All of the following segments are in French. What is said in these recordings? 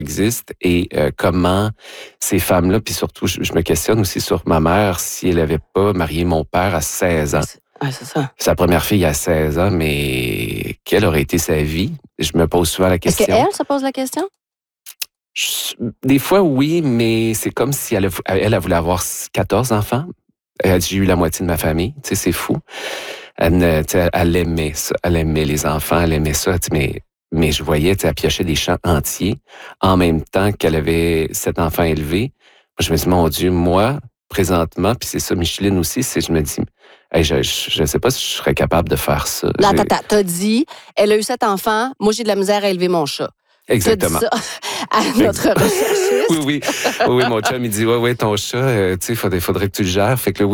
existe et comment ces femmes-là, puis surtout, je me questionne aussi sur ma mère, si elle n'avait pas marié mon père à 16 ans. C'est ça. Sa première fille à 16 ans, mais quelle aurait été sa vie? Je me pose souvent la question. Est-ce qu'elle se pose la question? Des fois, oui, mais c'est comme si elle voulait avoir 14 enfants. Elle a dit, j'ai eu la moitié de ma famille. Tu sais, c'est fou. Elle aimait ça. Elle aimait les enfants, elle aimait ça. Mais je voyais, elle piochait des champs entiers en même temps qu'elle avait 7 enfants élevés. Moi, je me dis, mon Dieu, moi, présentement, puis c'est ça, Micheline aussi, je me dis, hey, je ne sais pas si je serais capable de faire ça. Là, attends, t'as dit, elle a eu 7 enfants, moi, j'ai de la misère à élever mon chat. Exactement. T'as dit ça à notre recherchiste. Oui, mon chum, il dit, ouais, ton chat, tu sais, faudrait que tu le gères. Fait que là,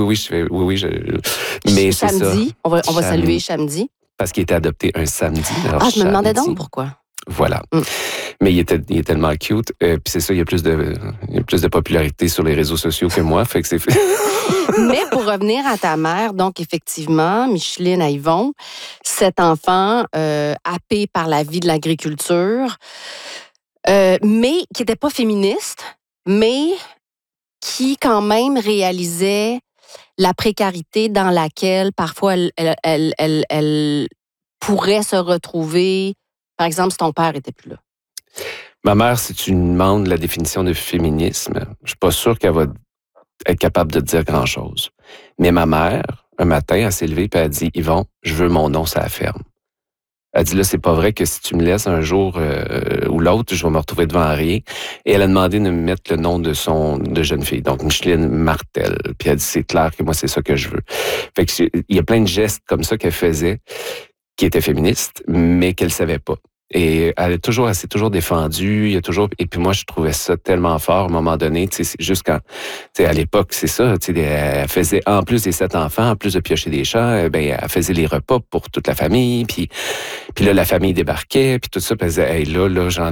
mais c'est ça. Samedi, on va saluer samedi. Parce qu'il était adopté un samedi. Alors, je me demandais donc pourquoi. Voilà. Mais il est tellement cute. Puis c'est ça, il y a plus de popularité sur les réseaux sociaux que moi. Fait que c'est... Mais pour revenir à ta mère, donc effectivement, Micheline à Yvon, 7 enfants happés par la vie de l'agriculture, mais qui n'étaient pas féministes, mais qui quand même réalisaient la précarité dans laquelle parfois elle pourrait se retrouver, par exemple, si ton père n'était plus là. Ma mère, si tu lui demandes la définition de féminisme, je suis pas sûr qu'elle va être capable de dire grand-chose. Mais ma mère, un matin, elle s'est levée et elle a dit, Yvon, je veux mon nom sur la ferme. Elle dit, là, c'est pas vrai que si tu me laisses un jour ou l'autre, je vais me retrouver devant rien. Et elle a demandé de me mettre le nom de jeune fille, donc Micheline Martel. Puis elle dit, c'est clair que moi, c'est ça que je veux. Fait que il y a plein de gestes comme ça qu'elle faisait qui étaient féministes, mais qu'elle savait pas. Et elle s'est toujours défendue, et puis moi, je trouvais ça tellement fort à un moment donné, tu sais, juste quand, tu sais, à l'époque, c'est ça, tu sais, elle faisait, en plus des 7 enfants, en plus de piocher des champs, elle faisait les repas pour toute la famille, puis là, la famille débarquait, puis tout ça, puis elle disait, hey, là, j'en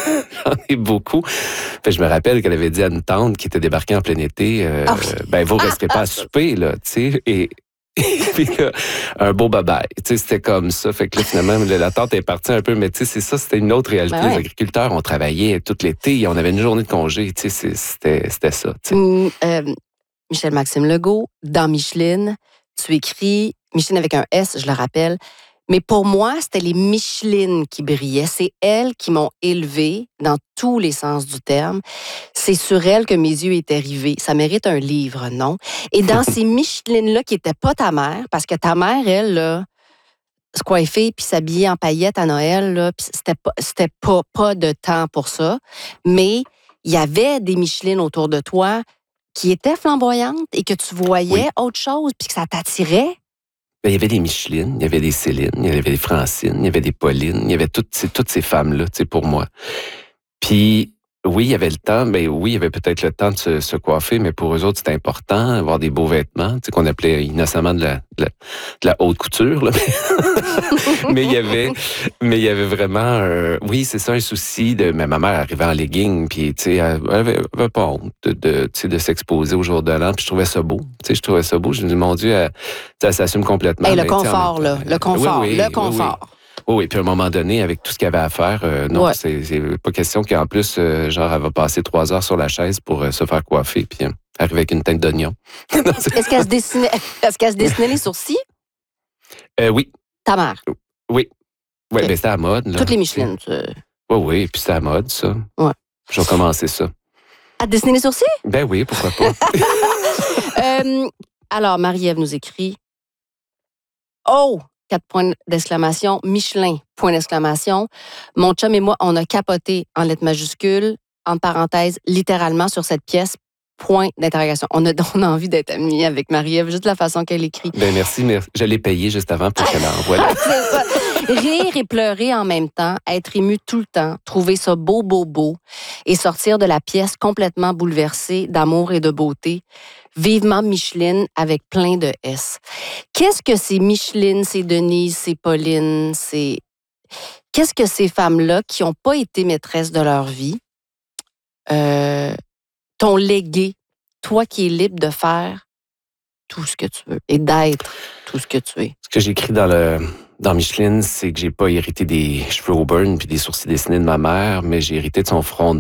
ai beaucoup. Fait, je me rappelle qu'elle avait dit à une tante qui était débarquée en plein été, vous resterez pas à souper, là, tu sais, et puis là, un beau bye-bye. Tu sais, c'était comme ça. Fait que là, finalement, la tante est partie un peu, mais tu sais, c'est ça, c'était une autre réalité. Ben ouais. Les agriculteurs, on travaillait tout l'été, on avait une journée de congé. Tu sais, c'était ça. Tu sais. Michel Maxime Legault, dans Micheline, tu écris Micheline avec un S, je le rappelle. Mais pour moi, c'était les Michelines qui brillaient. C'est elles qui m'ont élevée dans tous les sens du terme. C'est sur elles que mes yeux étaient rivés. Ça mérite un livre, non? Et dans ces Michelines-là qui n'étaient pas ta mère, parce que ta mère, elle, là, se coiffer puis s'habiller en paillettes à Noël, là, c'était pas de temps pour ça. Mais il y avait des Michelines autour de toi qui étaient flamboyantes et que tu voyais autre chose puis que ça t'attirait. Il y avait des Micheline, il y avait des Céline, il y avait des Francine, il y avait des Pauline, il y avait toutes ces femmes-là, tu sais, pour moi. Puis, oui, il y avait le temps, oui, il y avait peut-être le temps de se coiffer, mais pour eux autres, c'était important, avoir des beaux vêtements, tu sais, qu'on appelait innocemment de la haute couture, là. mais il y avait vraiment, oui, c'est ça, un souci mais ma mère arrivait en legging, puis, tu sais, elle avait pas honte de s'exposer au jour de l'an, puis je trouvais ça beau, tu sais, je trouvais ça beau, je me dis, mon Dieu, elle s'assume complètement. Hey, le confort, là, le confort, oui, le confort. Oui, puis à un moment donné, avec tout ce qu'il y avait à faire, non, c'est pas question qu'en plus, elle va passer 3 heures sur la chaise pour se faire coiffer, puis arriver avec une teinte d'oignon. Est-ce qu'elle se dessinait les sourcils? Oui. Ta mère? Oui. Oui, mais c'était à la mode. Là, toutes les Michelines. Oui, puis c'était à la mode, ça. Ouais. Je vais commencer ça. À te dessiner les sourcils? Ben oui, pourquoi pas. Alors, Marie-Ève nous écrit « Oh! » 4 points d'exclamation. Michelin, point d'exclamation. Mon chum et moi, on a capoté en lettres majuscules, entre parenthèses, littéralement sur cette pièce, point d'interrogation. On a envie d'être amis avec Marie-Ève, juste la façon qu'elle écrit. Ben merci. Je l'ai payé juste avant pour qu'elle envoie. C'est ça. Rire et pleurer en même temps, être ému tout le temps, trouver ça beau et sortir de la pièce complètement bouleversée d'amour et de beauté. Vivement Micheline avec plein de S. Qu'est-ce que c'est Micheline, c'est Denise, c'est Pauline, Qu'est-ce que ces femmes-là qui n'ont pas été maîtresses de leur vie t'ont légué, toi qui es libre de faire tout ce que tu veux et d'être tout ce que tu es? Ce que j'écris dans Micheline, c'est que j'ai pas hérité des cheveux au burn puis des sourcils dessinés de ma mère, mais j'ai hérité de son front